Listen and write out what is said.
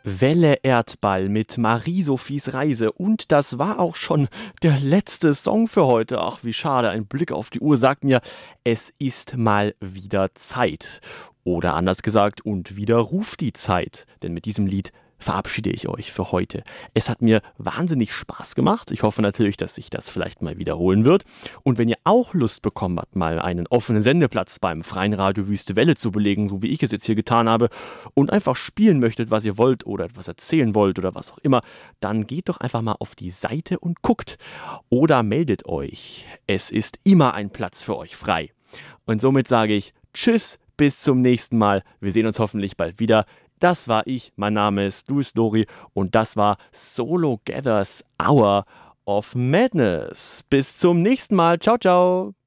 Welle Erdball mit Marie-Sophies Reise. Und das war auch schon der letzte Song für heute. Ach, wie schade. Ein Blick auf die Uhr sagt mir, es ist mal wieder Zeit. Oder anders gesagt, und wieder ruft die Zeit. Denn mit diesem Lied verabschiede ich euch für heute. Es hat mir wahnsinnig Spaß gemacht. Ich hoffe natürlich, dass sich das vielleicht mal wiederholen wird. Und wenn ihr auch Lust bekommen habt, mal einen offenen Sendeplatz beim Freien Radio Wüste Welle zu belegen, so wie ich es jetzt hier getan habe, und einfach spielen möchtet, was ihr wollt oder etwas erzählen wollt oder was auch immer, dann geht doch einfach mal auf die Seite und guckt. Oder meldet euch. Es ist immer ein Platz für euch frei. Und somit sage ich Tschüss, bis zum nächsten Mal. Wir sehen uns hoffentlich bald wieder. Das war ich, mein Name ist Louis Dori und das war Solo Gathers Hour of Madness. Bis zum nächsten Mal. Ciao, ciao.